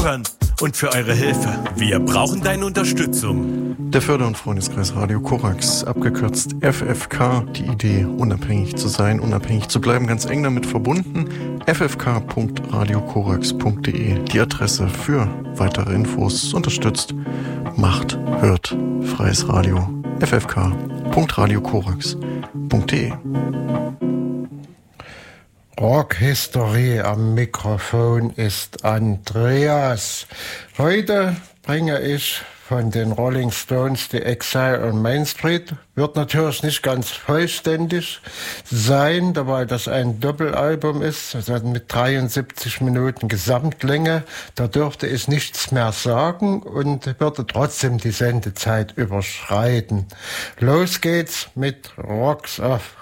Zuhören und für eure Hilfe. Wir brauchen deine Unterstützung. Der Förder- und Freundeskreis Radio Korax, abgekürzt FFK, die Idee, unabhängig zu sein, unabhängig zu bleiben, ganz eng damit verbunden. ffk.radiokorax.de, die Adresse für weitere Infos, unterstützt, macht, hört, freies Radio, ffk.radiokorax.de. Rockhistorie am Mikrofon ist Andreas. Heute bringe ich von den Rolling Stones die Exile on Main Street. Wird natürlich nicht ganz vollständig sein, weil das ein Doppelalbum ist, also mit 73 Minuten Gesamtlänge. Da dürfte ich nichts mehr sagen und würde trotzdem die Sendezeit überschreiten. Los geht's mit Rocks of